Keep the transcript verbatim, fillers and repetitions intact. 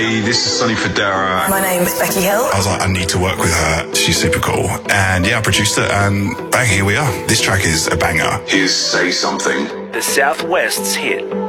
Hey, this is Sonny Fodera. My name's Becky Hill. I was like, I need to work with her. She's super cool. And yeah, I produced it, and bang, here we are. This track is a banger. Here's Say Something. The Southwest's hit.